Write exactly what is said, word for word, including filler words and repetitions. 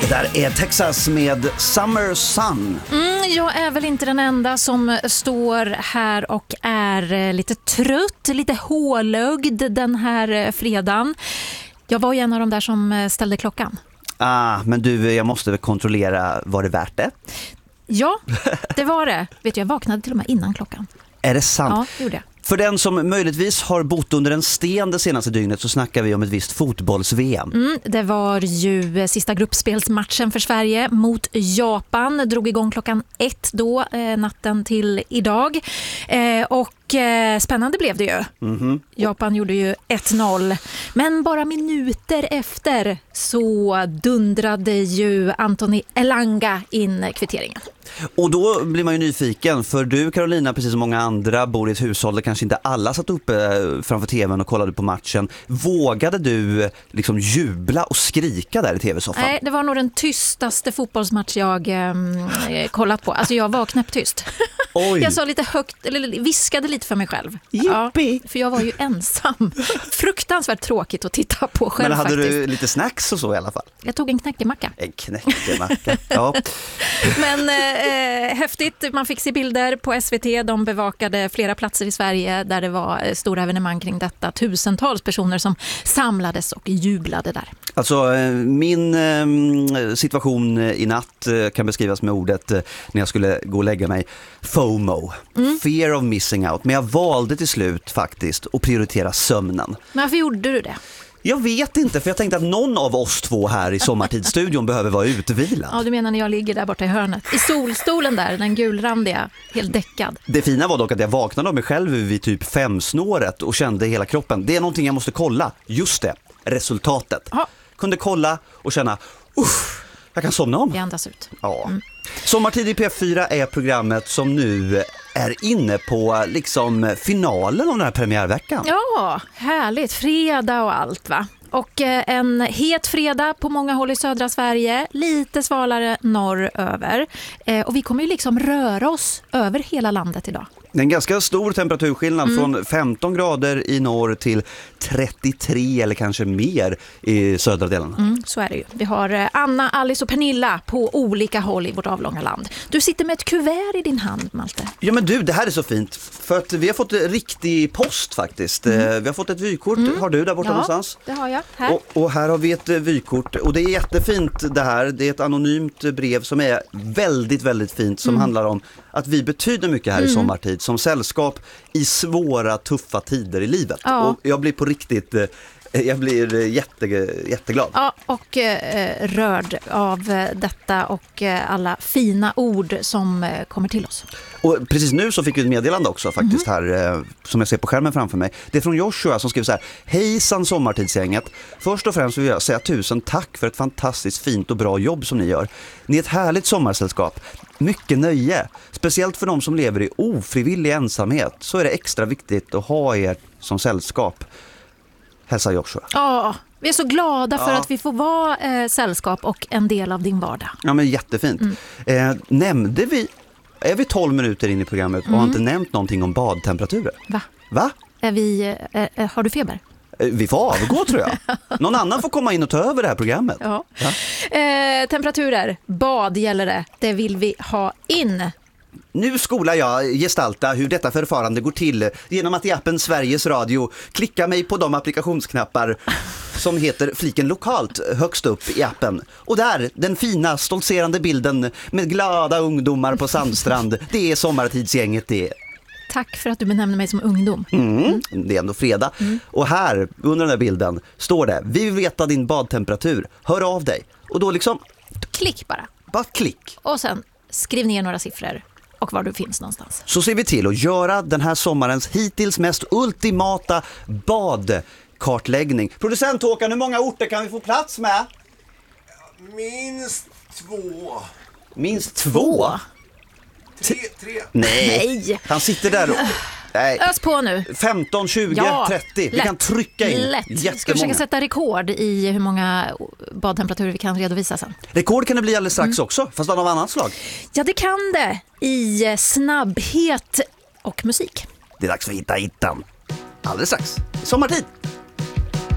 Det där är Texas med Summer Sun. Mm, jag är väl inte den enda som står här och är lite trött, lite hålögd den här fredagen. Jag var ju en av de där som ställde klockan. Ah, men du, jag måste väl kontrollera, var det värt det? Ja, det var det. Vet du, jag vaknade till och med innan klockan. Är det sant? Ja, det gjorde jag. För den som möjligtvis har bott under en sten det senaste dygnet så snackar vi om ett visst fotbolls-V M. Mm, det var ju sista gruppspelsmatchen för Sverige mot Japan. Drog igång klockan ett då, eh, natten till idag. Eh, och eh, spännande blev det ju. Mm-hmm. Japan gjorde ju ett noll. Men bara minuter efter så dundrade ju Anthony Elanga in kvitteringen. Och då blir man ju nyfiken, för du Carolina, precis som många andra, bor i ett hushåll där kanske inte alla satt uppe framför tvn och kollade på matchen. Vågade du liksom jubla och skrika där i tv-soffan? Nej, det var nog den tystaste fotbollsmatch jag eh, kollat på. Alltså jag var knäpptyst. Oj. Jag sa lite högt, eller viskade lite för mig själv. Ja, för jag var ju ensam. Fruktansvärt tråkigt att titta på själv. Men hade faktiskt. du lite snacks och så i alla fall? Jag tog en knäckemacka. En knäckemacka, ja. Men eh, häftigt, man fick se bilder på S V T. De bevakade flera platser i Sverige där det var stora evenemang kring detta. Tusentals personer som samlades och jublade där. Alltså min eh, situation i natt eh, kan beskrivas med ordet eh, när jag skulle gå och lägga mig. FOMO, mm. fear of missing out. Men jag valde till slut faktiskt att prioritera sömnen. Men varför gjorde du det? Jag vet inte, för jag tänkte att någon av oss två här i Sommartidsstudion behöver vara utvilad. Ja, du menar när jag ligger där borta i hörnet. I solstolen där, den gulrandiga, helt däckad. Det fina var dock att jag vaknade av mig själv vid typ femsnåret och kände hela kroppen. Det är någonting jag måste kolla. Just det, resultatet. Ja. Kunde kolla och känna, uff, jag kan somna om. Vi andas ut. Ja. Mm. Sommartid i P fyra är programmet som nu är inne på liksom finalen av den här premiärveckan. Ja, härligt. Fredag och allt, va? Och en het fredag på många håll i södra Sverige, lite svalare norröver. Och vi kommer ju liksom röra oss över hela landet idag. Det är en ganska stor temperaturskillnad mm. från femton grader i norr till trettiotre eller kanske mer i södra delen. Mm, så är det ju. Vi har Anna, Alice och Pernilla på olika håll i vårt avlånga land. Du sitter med ett kuvert i din hand, Malte. Ja, men du, det här är så fint. För att vi har fått riktig post faktiskt. Mm. Vi har fått ett vykort. Mm. Har du där borta ja, någonstans? det har jag. Här. Och, och här har vi ett vykort. Och det är jättefint det här. Det är ett anonymt brev som är väldigt, väldigt fint. Som mm. handlar om att vi betyder mycket här mm. i sommartid. Som sällskap i svåra, tuffa tider i livet. Ja. Och jag blir på riktigt... Jag blir jätte, jätteglad. Ja, och eh, rörd av detta och eh, alla fina ord som eh, kommer till oss. Och precis nu så fick vi ett meddelande också faktiskt mm. här eh, som jag ser på skärmen framför mig. Det är från Joshua som skriver så här: hejsan sommartidsgänget. Först och främst vill jag säga tusen tack för ett fantastiskt fint och bra jobb som ni gör. Ni är ett härligt sommarsällskap. Mycket nöje. Speciellt för de som lever i ofrivillig ensamhet så är det extra viktigt att ha er som sällskap. Hälsa Joshua. Ja, vi är så glada för ja. att vi får vara eh, sällskap och en del av din vardag. Ja, men jättefint. Mm. Eh, nämnde vi, är vi tolv minuter in i programmet och mm. har inte nämnt någonting om badtemperaturer? Va? Va? Är vi, eh, har du feber? Eh, vi får avgå tror jag. Någon annan får komma in och ta över det här programmet. Ja. Ja? Eh, temperaturer, bad gäller det. Det vill vi ha in. Nu skolar jag gestalta hur detta förfarande går till genom att i appen Sveriges Radio klicka mig på de applikationsknappar som heter fliken lokalt högst upp i appen. Och där, den fina, stoltserande bilden med glada ungdomar på Sandstrand. Det är sommartidsgänget det. Tack för att du benämner mig som ungdom. Mm, det är ändå fredag. Mm. Och här, under den här bilden, står det: vi vill veta din badtemperatur. Hör av dig. Och då liksom... Klick bara. Bara klick. Och sen skriv ner några siffror. Och var du finns någonstans. Så ser vi till att göra den här sommarens hittills mest ultimata badkartläggning. Producent Håkan, hur många orter kan vi få plats med? Minst två. Minst två? Tre, tre. Nej. Nej. Han sitter där och... Nej. Ös på nu. femton, tjugo, ja, trettio. Vi lätt. kan trycka in lätt. jättemånga. Ska försöka sätta rekord i hur många badtemperaturer vi kan redovisa sen. Rekord kan det bli alldeles strax mm. också, fast av annat slag. Ja, det kan det. I snabbhet och musik. Det är dags för Hitta Hittan. Alldeles strax. Sommartid.